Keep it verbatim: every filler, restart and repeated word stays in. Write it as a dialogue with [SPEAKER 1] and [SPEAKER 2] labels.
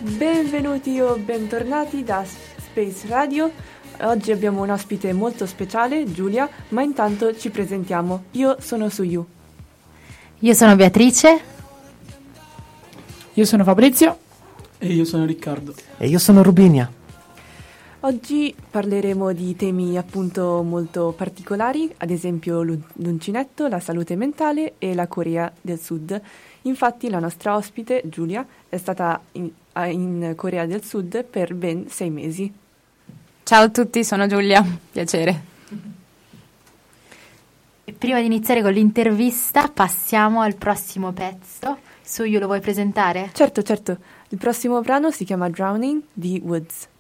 [SPEAKER 1] Benvenuti o bentornati da Space Radio. Oggi abbiamo un ospite molto speciale, Giulia, ma intanto ci presentiamo. Io sono Suyu.
[SPEAKER 2] Io sono Beatrice.
[SPEAKER 3] Io sono Fabrizio.
[SPEAKER 4] E io sono Riccardo.
[SPEAKER 5] E io sono Rubinia.
[SPEAKER 1] Oggi parleremo di temi appunto molto particolari, ad esempio l'uncinetto, la salute mentale e la Corea del Sud. Infatti la nostra ospite, Giulia, è stata in, in Corea del Sud per ben sei mesi.
[SPEAKER 2] Ciao a tutti, sono Giulia, piacere. E prima di iniziare con l'intervista passiamo al prossimo pezzo. Suyu, lo vuoi presentare?
[SPEAKER 1] Certo, certo. Il prossimo brano si chiama Drowning di Woods.